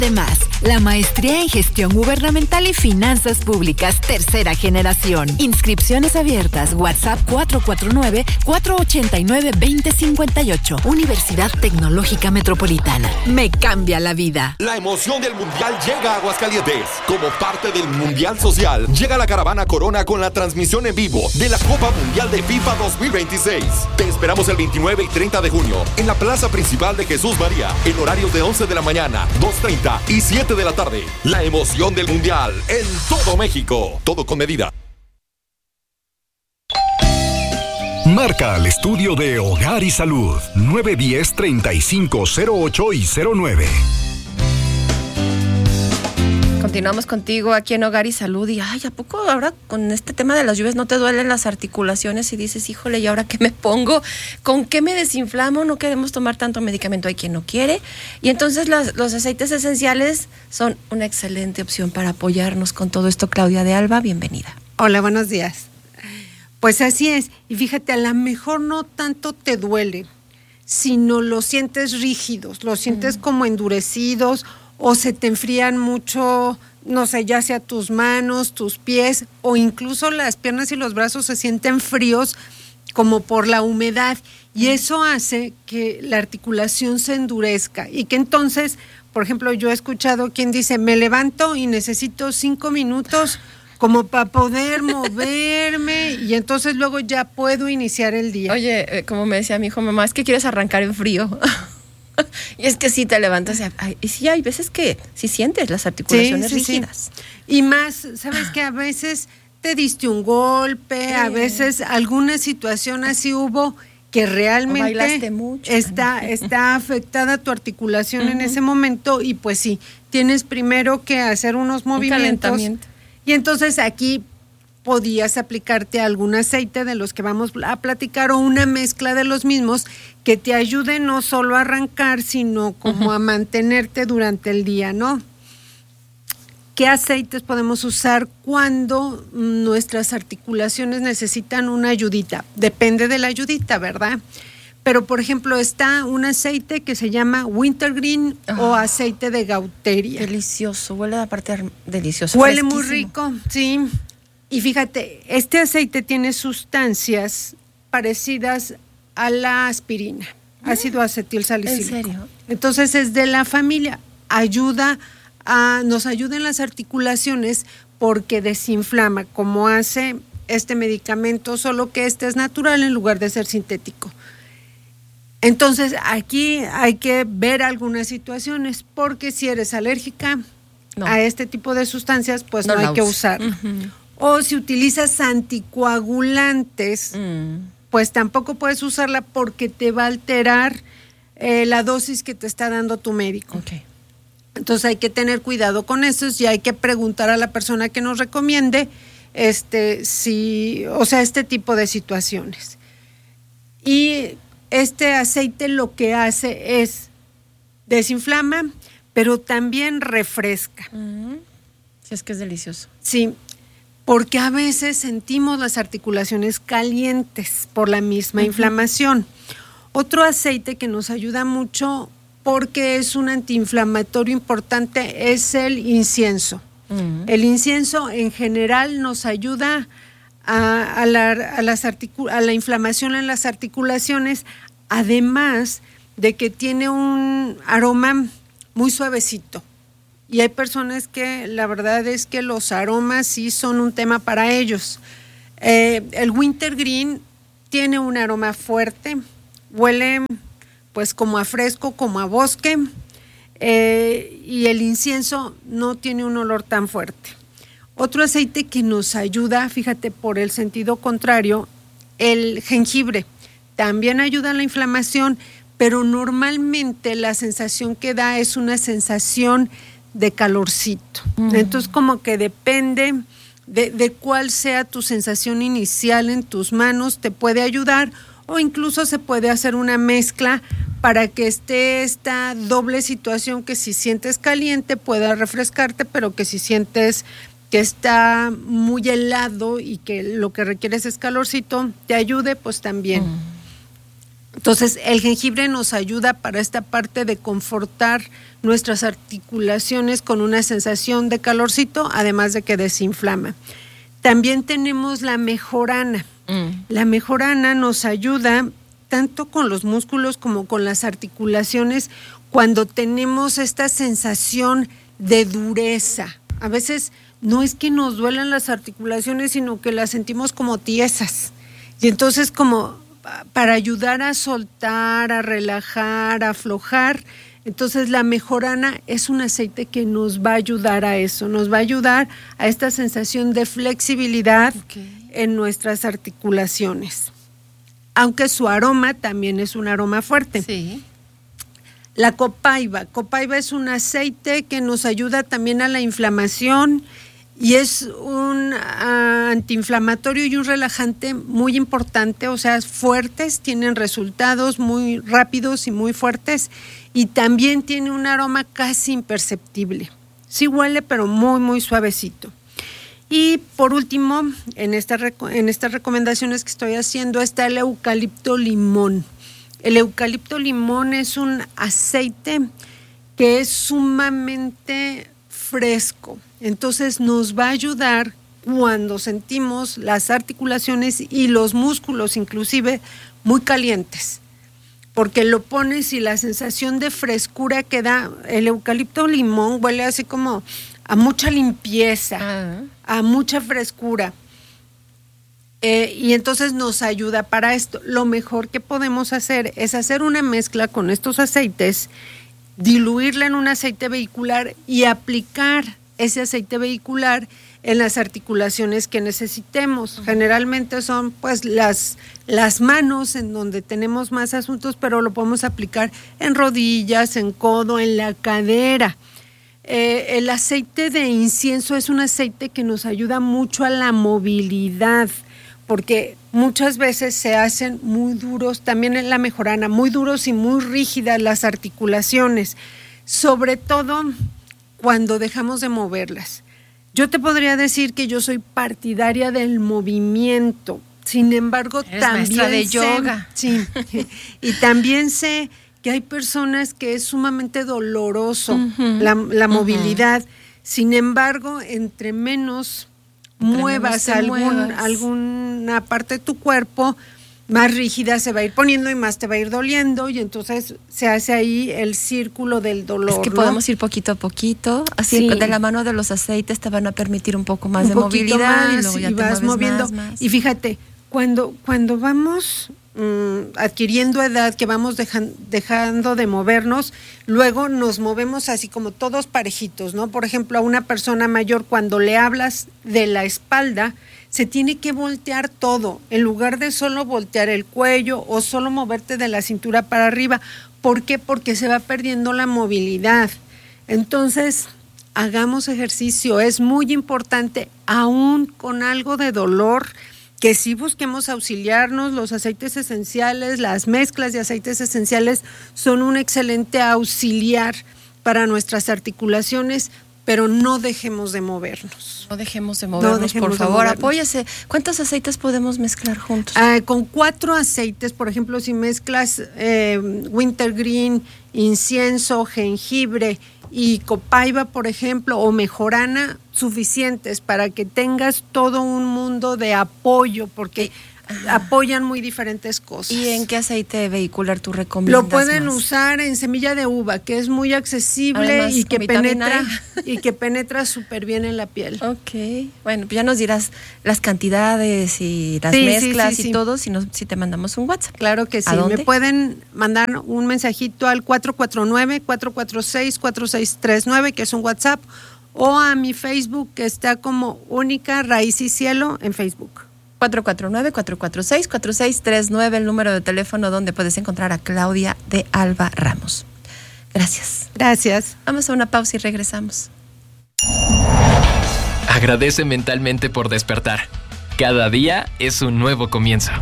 Más, la maestría en gestión gubernamental y finanzas públicas, tercera generación. Inscripciones abiertas, WhatsApp 449-489-2058. Universidad Tecnológica Metropolitana. Me cambia la vida. La emoción del Mundial llega a Aguascalientes. Como parte del Mundial Social, llega la caravana Corona con la transmisión en vivo de la Copa Mundial de FIFA 2026. Te esperamos el 29 y 30 de junio en la plaza principal de Jesús María, en horarios de 11 de la mañana, 2:30 y 7 de la tarde. La emoción del Mundial en todo México. Todo con medida. Marca al estudio de Hogar y Salud 910-3508 y 09. Continuamos contigo aquí en Hogar y Salud y ¿a poco ahora con este tema de las lluvias no te duelen las articulaciones y dices, híjole, ¿y ahora qué me pongo? ¿Con qué me desinflamo? No queremos tomar tanto medicamento, hay quien no quiere. Y entonces los aceites esenciales son una excelente opción para apoyarnos con todo esto. Claudia de Alba, bienvenida. Hola, buenos días. Pues así es, y fíjate, a lo mejor no tanto te duele, sino los sientes rígidos, los sientes como endurecidos, o se te enfrían mucho, no sé, ya sea tus manos, tus pies, o incluso las piernas y los brazos se sienten fríos como por la humedad, y eso hace que la articulación se endurezca, y que entonces, por ejemplo, yo he escuchado quien dice, me levanto y necesito 5 minutos como para poder moverme, y entonces luego ya puedo iniciar el día. Oye, como me decía mi hijo, mamá, es que quieres arrancar en frío. Y es que sí te levantas, y sí hay veces que sí sientes las articulaciones rígidas. Sí. Y más, sabes que a veces te diste un golpe, a veces alguna situación así hubo que realmente bailaste mucho, está afectada tu articulación en ese momento, y pues sí, tienes primero que hacer unos movimientos. Y entonces aquí podías aplicarte algún aceite de los que vamos a platicar o una mezcla de los mismos que te ayude no solo a arrancar, sino como a mantenerte durante el día, ¿no? ¿Qué aceites podemos usar cuando nuestras articulaciones necesitan una ayudita? Depende de la ayudita, ¿verdad? Pero, por ejemplo, está un aceite que se llama Wintergreen o aceite de Gaulteria. Delicioso, huele aparte delicioso. Huele muy rico, sí. Y fíjate, este aceite tiene sustancias parecidas a la aspirina, ácido acetil salicílico. ¿En serio? Entonces es de la familia, nos ayuda en las articulaciones porque desinflama, como hace este medicamento, solo que este es natural en lugar de ser sintético. Entonces aquí hay que ver algunas situaciones, porque si eres alérgica a este tipo de sustancias, pues no hay que usarlo. O si utilizas anticoagulantes, pues tampoco puedes usarla porque te va a alterar la dosis que te está dando tu médico. Okay. Entonces hay que tener cuidado con eso y hay que preguntar a la persona que nos recomiende este tipo de situaciones. Y este aceite lo que hace es desinflama, pero también refresca. Sí, es que es delicioso. Sí. Porque a veces sentimos las articulaciones calientes por la misma inflamación. Otro aceite que nos ayuda mucho porque es un antiinflamatorio importante es el incienso. El incienso en general nos ayuda a la inflamación en las articulaciones, además de que tiene un aroma muy suavecito. Y hay personas que la verdad es que los aromas sí son un tema para ellos. El Wintergreen tiene un aroma fuerte, huele pues como a fresco, como a bosque, y el incienso no tiene un olor tan fuerte. Otro aceite que nos ayuda, fíjate, por el sentido contrario, el jengibre. También ayuda a la inflamación, pero normalmente la sensación que da es una sensación de calorcito. Entonces como que depende de cuál sea tu sensación inicial en tus manos, te puede ayudar, o incluso se puede hacer una mezcla para que esté esta doble situación, que si sientes caliente pueda refrescarte, pero que si sientes que está muy helado y que lo que requieres es calorcito, te ayude, pues también. Entonces, el jengibre nos ayuda para esta parte de confortar nuestras articulaciones con una sensación de calorcito, además de que desinflama. También tenemos la mejorana. La mejorana nos ayuda tanto con los músculos como con las articulaciones cuando tenemos esta sensación de dureza. A veces no es que nos duelan las articulaciones, sino que las sentimos como tiesas. Y entonces como para ayudar a soltar, a relajar, a aflojar, entonces la mejorana es un aceite que nos va a ayudar a eso, nos va a ayudar a esta sensación de flexibilidad en nuestras articulaciones. Aunque su aroma también es un aroma fuerte. Sí. La copaiba. Copaiba es un aceite que nos ayuda también a la inflamación y es un antiinflamatorio y un relajante muy importante, o sea, fuertes, tienen resultados muy rápidos y muy fuertes y también tiene un aroma casi imperceptible. Sí huele, pero muy, muy suavecito. Y por último, en estas recomendaciones que estoy haciendo está el eucalipto limón. El eucalipto limón es un aceite que es sumamente fresco, entonces nos va a ayudar cuando sentimos las articulaciones y los músculos inclusive muy calientes, porque lo pones y la sensación de frescura que da el eucalipto limón huele así como a mucha limpieza, a mucha frescura. Y entonces nos ayuda para esto. Lo mejor que podemos hacer es hacer una mezcla con estos aceites, diluirla en un aceite vehicular y aplicar ese aceite vehicular en las articulaciones que necesitemos. Generalmente son pues las manos en donde tenemos más asuntos, pero lo podemos aplicar en rodillas, en codo, en la cadera. El aceite de incienso es un aceite que nos ayuda mucho a la movilidad, porque muchas veces se hacen muy duros, también en la mejorana, muy duros y muy rígidas las articulaciones, sobre todo cuando dejamos de moverlas. Yo te podría decir que yo soy partidaria del movimiento, sin embargo, también de yoga. Sí, y también sé que hay personas que es sumamente doloroso la movilidad, sin embargo, entre menos muevas alguna parte de tu cuerpo, más rígida se va a ir poniendo y más te va a ir doliendo y entonces se hace ahí el círculo del dolor. Es que podemos ir poquito a poquito, así de la mano de los aceites te van a permitir un poco más de movilidad más, y luego ya te vas moviendo. Más. Y fíjate, cuando vamos adquiriendo edad, que vamos dejando de movernos, luego nos movemos así como todos parejitos, ¿no? Por ejemplo, a una persona mayor, cuando le hablas de la espalda, se tiene que voltear todo, en lugar de solo voltear el cuello o solo moverte de la cintura para arriba. ¿Por qué? Porque se va perdiendo la movilidad. Entonces, hagamos ejercicio, es muy importante, aún con algo de dolor, que sí busquemos auxiliarnos. Los aceites esenciales, las mezclas de aceites esenciales son un excelente auxiliar para nuestras articulaciones, pero no dejemos de movernos. No dejemos de movernos, por favor, apóyese. ¿Cuántos aceites podemos mezclar juntos? Con 4 aceites, por ejemplo, si mezclas wintergreen, incienso, jengibre y copaiba, por ejemplo, o mejorana, suficientes para que tengas todo un mundo de apoyo, porque apoyan muy diferentes cosas. ¿Y en qué aceite vehicular tú recomiendas? Lo pueden más? Usar en semilla de uva, que es muy accesible. Además, y que penetra súper bien en la piel. Ok, bueno, pues ya nos dirás las cantidades y las mezclas y todo, si te mandamos un WhatsApp. Claro que sí. Me pueden mandar un mensajito al 449-446-4639, que es un WhatsApp, o a mi Facebook, que está como Única Raíz y Cielo en Facebook. 449-446-4639, el número de teléfono donde puedes encontrar a Claudia de Alba Ramos. Gracias. Gracias. Vamos a una pausa y regresamos. Agradece mentalmente por despertar. Cada día es un nuevo comienzo.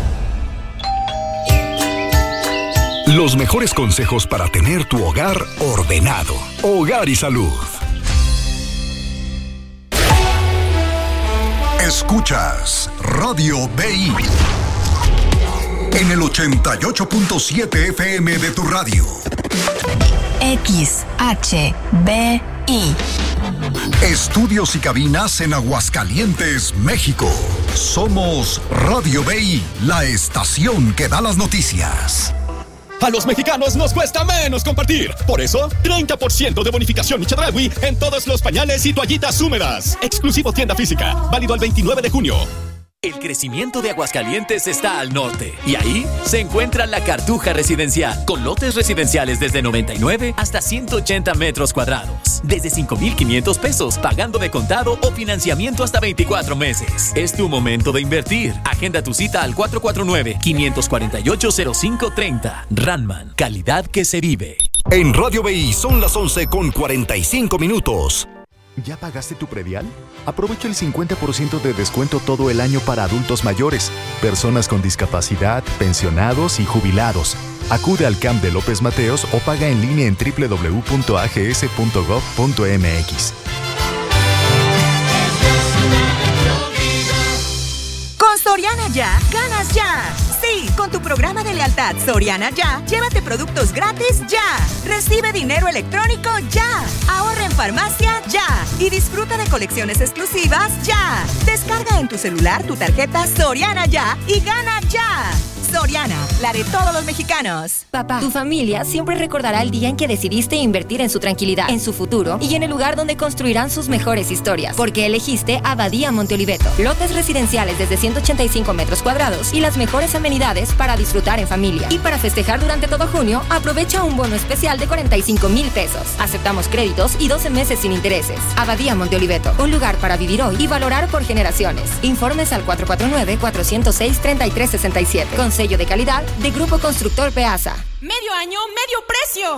Los mejores consejos para tener tu hogar ordenado. Hogar y Salud. Escuchas Radio BI. En el 88.7 FM de tu radio. XHBI. Estudios y cabinas en Aguascalientes, México. Somos Radio BI, la estación que da las noticias. A los mexicanos nos cuesta menos compartir. Por eso, 30% de bonificación Chedraui en todos los pañales y toallitas húmedas. Exclusivo tienda física. Válido al 29 de junio. El crecimiento de Aguascalientes está al norte y ahí se encuentra La Cartuja Residencial, con lotes residenciales desde 99 hasta 180 metros cuadrados, desde 5,500 pesos, pagando de contado o financiamiento hasta 24 meses. Es tu momento de invertir. Agenda tu cita al 449-548-0530. Ranman, calidad que se vive. En Radio BI son las 11:45. ¿Ya pagaste tu predial? Aprovecha el 50% de descuento todo el año para adultos mayores, personas con discapacidad, pensionados y jubilados. Acude al CAMP de López Mateos o paga en línea en www.ags.gov.mx. Con Soriana Ya, ganas ya. Sí, con tu programa de lealtad Soriana Ya, llévate productos gratis ya. Recibe dinero electrónico ya. Ahorra en farmacia ya. Y disfruta de colecciones exclusivas ya. Descarga en tu celular tu tarjeta Soriana Ya y gana ya. Soriana, la de todos los mexicanos. Papá, tu familia siempre recordará el día en que decidiste invertir en su tranquilidad, en su futuro y en el lugar donde construirán sus mejores historias. Porque elegiste Abadía Monte Oliveto. Lotes residenciales desde 185 metros cuadrados y las mejores amenidades para disfrutar en familia. Y para festejar durante todo junio, aprovecha un bono especial de 45,000 pesos. Aceptamos créditos y 12 meses sin intereses. Abadía Monte Oliveto, un lugar para vivir hoy y valorar por generaciones. Informes al 449-406-3367. Con sello de calidad de Grupo Constructor Peasa. Medio año, medio precio.